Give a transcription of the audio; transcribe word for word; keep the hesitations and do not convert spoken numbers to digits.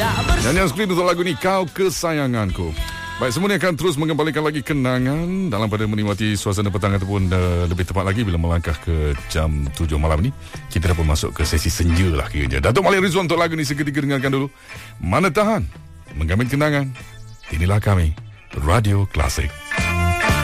Nyanyian skrin untuk lagu ni, Kau Kesayanganku. Baik, semua ni akan terus mengembalikan lagi kenangan dalam pada menikmati suasana petang ataupun uh, lebih tepat lagi bila melangkah ke jam tujuh malam ni. Kita dapat masuk ke sesi senja lah kiranya. Datuk Malik Rizwan untuk lagu ni seketika dengarkan dulu. Mana tahan menggamit kenangan. Inilah kami, Radio Klasik.